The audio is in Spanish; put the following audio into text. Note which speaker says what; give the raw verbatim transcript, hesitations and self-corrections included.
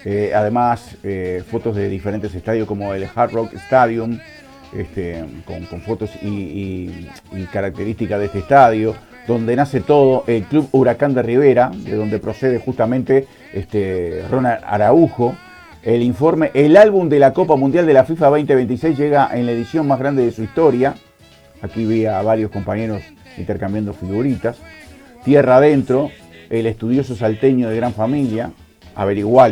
Speaker 1: Eh, además, eh, fotos de diferentes estadios como el Hard Rock Stadium, este, con, con fotos y, y, y características de este estadio, donde nace todo, el Club Huracán de Rivera, de donde procede justamente este, Ronald Araujo. El informe, el álbum de la Copa Mundial de la FIFA veinte veintiséis llega en la edición más grande de su historia. Aquí vi a varios compañeros intercambiando figuritas. Tierra adentro, el estudioso salteño de gran familia, averigualo.